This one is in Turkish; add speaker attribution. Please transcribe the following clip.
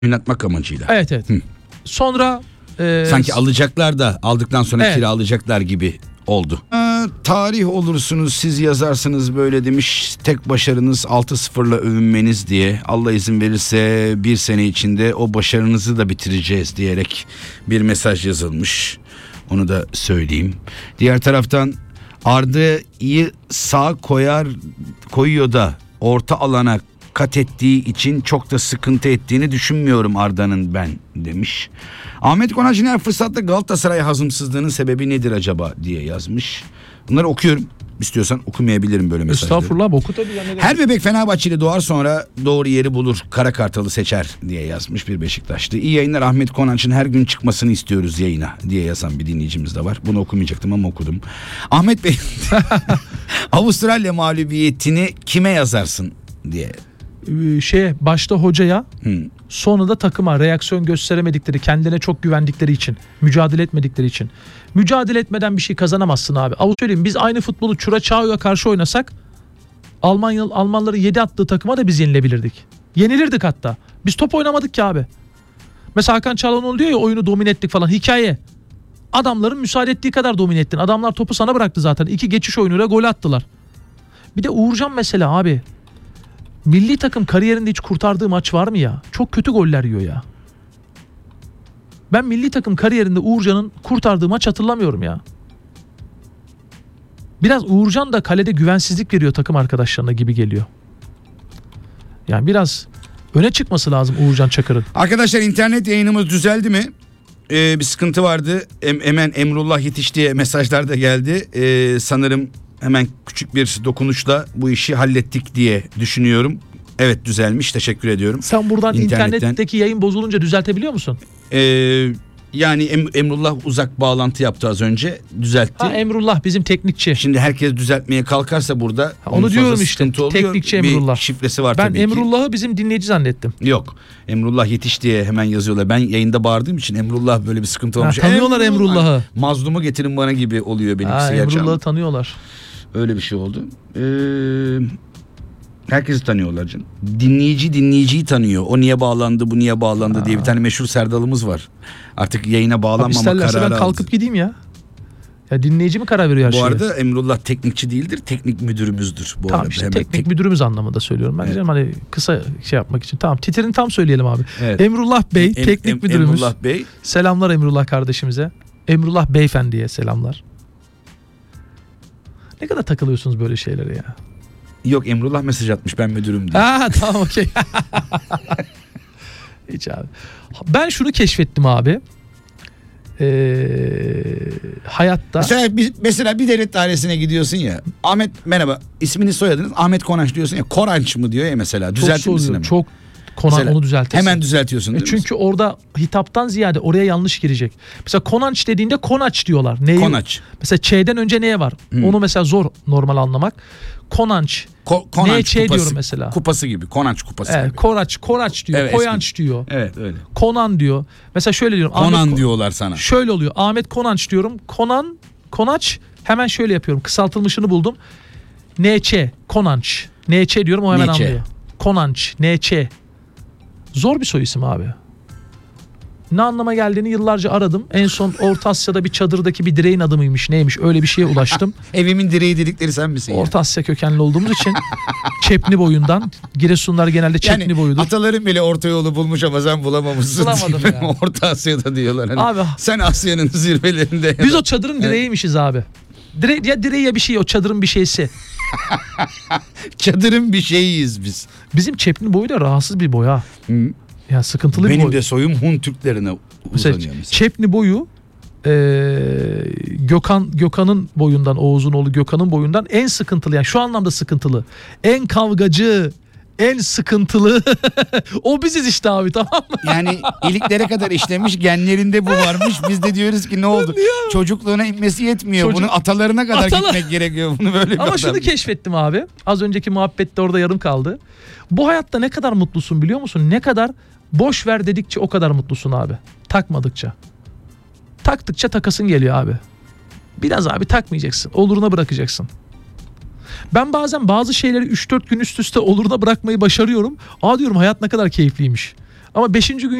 Speaker 1: Oynatmak amacıyla.
Speaker 2: Evet evet. Sonra
Speaker 1: sanki alacaklar da aldıktan sonra
Speaker 2: Evet.
Speaker 1: kiralayacaklar gibi oldu. Tarih olursunuz, siz yazarsınız böyle demiş. Tek başarınız 6-0'la övünmeniz diye. Allah izin verirse bir sene içinde o başarınızı da bitireceğiz diyerek bir mesaj yazılmış. Onu da söyleyeyim. Diğer taraftan Arda'yı sağ koyuyor da orta alana kat ettiği için çok da sıkıntı ettiğini düşünmüyorum Arda'nın ben demiş. Ahmet Konacı'nın her fırsatta Galatasaray hazımsızlığının sebebi nedir acaba diye yazmış. Bunları okuyorum. İstiyorsan okumayabilirim böyle mesajları.
Speaker 2: Estağfurullah, oku tabii.
Speaker 1: Her bebek Fenerbahçeli doğar, sonra doğru yeri bulur, Kara Kartal'ı seçer diye yazmış bir Beşiktaşlı. İyi yayınlar, Ahmet Konanç'ın her gün çıkmasını istiyoruz yayına diye yazan bir dinleyicimiz de var. Bunu okumayacaktım ama okudum. Ahmet Bey Avustralya mağlubiyetini kime yazarsın diye.
Speaker 2: Başta hocaya, sonra da takıma reaksiyon gösteremedikleri, kendine çok güvendikleri için, mücadele etmedikleri için. Mücadele etmeden bir şey kazanamazsın abi. Söyleyeyim, biz aynı futbolu Çuraçao'ya karşı oynasak Almanları 7 attığı takıma da biz yenilebilirdik. Yenilirdik hatta. Biz top oynamadık ki abi. Mesela Hakan Çalhanoğlu diyor ya, oyunu domine ettik falan. Hikaye. Adamların müsaade ettiği kadar domine ettin. Adamlar topu sana bıraktı zaten. 2 geçiş oyunuyla gol attılar. Bir de Uğurcan mesela abi. Milli takım kariyerinde hiç kurtardığı maç var mı ya? Çok kötü goller yiyor ya. Ben milli takım kariyerinde Uğurcan'ın kurtardığı maç hatırlamıyorum ya. Biraz Uğurcan da kalede güvensizlik veriyor takım arkadaşlarına gibi geliyor. Yani biraz öne çıkması lazım Uğurcan Çakır'ın.
Speaker 1: Arkadaşlar, internet yayınımız düzeldi mi? Bir sıkıntı vardı. Hemen Emrullah yetiş diye mesajlar da geldi. Sanırım hemen küçük bir dokunuşla bu işi hallettik diye düşünüyorum. Evet, düzelmiş. Teşekkür ediyorum.
Speaker 2: Sen buradan internetteki yayın bozulunca düzeltebiliyor musun?
Speaker 1: Yani Emrullah uzak bağlantı yaptı az önce. Düzeltti.
Speaker 2: Emrullah bizim teknikçi.
Speaker 1: Şimdi herkes düzeltmeye kalkarsa burada
Speaker 2: onu diyorum işte. Teknikçi Emrullah.
Speaker 1: Bir şifresi var
Speaker 2: ben
Speaker 1: tabii ki.
Speaker 2: Ben Emrullah'ı bizim dinleyici zannettim.
Speaker 1: Yok. Emrullah yetiş diye hemen yazıyorlar. Ben yayında bağırdığım için Emrullah böyle bir sıkıntı olmuş.
Speaker 2: Tanıyorlar Emrullah'ı.
Speaker 1: Mazlumu getirin bana gibi oluyor benimkisi.
Speaker 2: Emrullah'ı tanıyorlar.
Speaker 1: Öyle bir şey oldu. Herkesi tanıyorlar canım. Dinleyiciyi tanıyor. O niye bağlandı, bu niye bağlandı diye bir tane meşhur serdalımız var. Artık yayına bağlanmama kararı aldı.
Speaker 2: Ben kalkıp gideyim ya. Ya dinleyici mi karar veriyor her şeye?
Speaker 1: Bu arada Emrullah teknikçi değildir, teknik müdürümüzdür bu arada.
Speaker 2: İşte teknik müdürümüz anlamında söylüyorum. Ben diyeceğim hani kısa şey yapmak için. Tamam, titrini tam söyleyelim abi. Evet. Emrullah Bey teknik müdürümüz.
Speaker 1: Emrullah Bey.
Speaker 2: Selamlar Emrullah kardeşimize. Emrullah Beyefendi'ye selamlar. Ne kadar takılıyorsunuz böyle şeylere ya?
Speaker 1: Yok, Emrullah mesaj atmış, ben müdürüm diye.
Speaker 2: Tamam, okey. Hiç abi. Ben şunu keşfettim abi. Hayatta.
Speaker 1: Mesela bir devlet dairesine gidiyorsun ya. Ahmet, merhaba, isminiz soyadınız Ahmet Konanç diyorsun ya. Koranç mı diyor ya mesela. Düzeltir misin hemen?
Speaker 2: Çok Konan mesela, onu düzeltirsin.
Speaker 1: Hemen düzeltiyorsun değil mi?
Speaker 2: Çünkü orada hitaptan ziyade oraya yanlış girecek. Mesela Konanç dediğinde Konaç diyorlar.
Speaker 1: Konaç.
Speaker 2: Mesela Ç'den önce neye var? Onu mesela zor normal anlamak. Konanç.
Speaker 1: Konanç
Speaker 2: kupası diyorum mesela.
Speaker 1: Kupası gibi. Konanç kupası gibi.
Speaker 2: Koraç diyor. Evet, Koyanç eski diyor.
Speaker 1: Evet, öyle.
Speaker 2: Konan diyor. Mesela şöyle diyorum.
Speaker 1: Konan diyorlar sana.
Speaker 2: Şöyle oluyor. Ahmet Konanç diyorum. Konaç. Hemen şöyle yapıyorum. Kısaltılmışını buldum. NÇ. Konanç. NÇ diyorum, o hemen anlıyor. Konanç. NÇ. Zor bir soy isim abi. Ne anlama geldiğini yıllarca aradım. En son Orta Asya'da bir çadırdaki bir direğin adı mıymış, neymiş, öyle bir şeye ulaştım.
Speaker 1: Evimin direği dedikleri sen misin?
Speaker 2: Orta Asya kökenli olduğumuz için Çepni boyundan. Giresunlar genelde Çepni yani, boyudur.
Speaker 1: Ataların bile orta yolu bulmuş ama sen bulamamışsın.
Speaker 2: Bulamadım ya.
Speaker 1: Orta Asya'da diyorlar. Hani
Speaker 2: abi,
Speaker 1: sen Asya'nın zirvelerinde.
Speaker 2: Biz o çadırın direğiymişiz abi. Direği ya bir şey, o çadırın bir şeysi.
Speaker 1: Çadırın bir şeyiyiz biz.
Speaker 2: Bizim Çepni boyu da rahatsız bir boy ha. Ya sıkıntılı
Speaker 1: benim
Speaker 2: bir boy.
Speaker 1: de soyum Hun Türklerine uzanıyor mesela.
Speaker 2: Çepni boyu Gökhan'ın boyundan, Oğuz'un oğlu Gökhan'ın boyundan en sıkıntılı, yani şu anlamda sıkıntılı, en kavgacı, en sıkıntılı o biziz işte abi, tamam mı?
Speaker 1: Yani iliklere kadar işlemiş, genlerinde bu varmış. Biz de diyoruz ki ne oldu? Çocukluğuna inmesi yetmiyor. Bunun atalarına kadar gitmek gerekiyor. Bunu böyle bir
Speaker 2: ama şunu keşfettim abi. Az önceki muhabbette orada yarım kaldı. Bu hayatta ne kadar mutlusun biliyor musun? Ne kadar boş ver dedikçe o kadar mutlusun abi. Takmadıkça. Taktıkça takasın geliyor abi. Biraz abi takmayacaksın. Oluruna bırakacaksın. Ben bazen bazı şeyleri 3-4 gün üst üste oluruna bırakmayı başarıyorum. Diyorum hayat ne kadar keyifliymiş. Ama 5. gün